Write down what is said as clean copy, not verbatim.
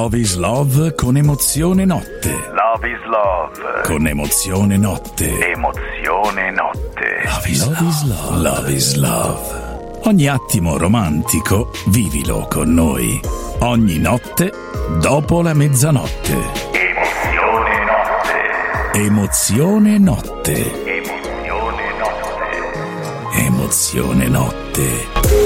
Love is Love con Emozione Notte. Love is Love Con Emozione Notte. Emozione Notte. Love is Love. Love is Love. Ogni attimo romantico vivilo con noi. Ogni notte dopo la mezzanotte. Emozione Notte. Emozione Notte. Emozione Notte. Emozione Notte.